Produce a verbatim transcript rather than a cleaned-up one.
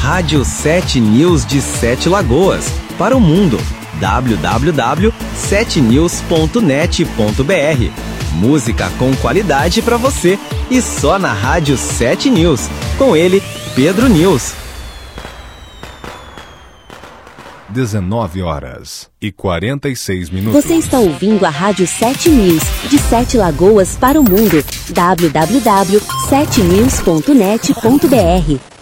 Rádio sete News de Sete Lagoas, para o mundo. w w w ponto sete news ponto net ponto b r. Música com qualidade para você e só na Rádio sete News. Com ele, Pedro News. dezenove horas e quarenta e seis minutos. Você está ouvindo a Rádio sete News, de Sete Lagoas para o mundo. w w w ponto sete news ponto net ponto b r.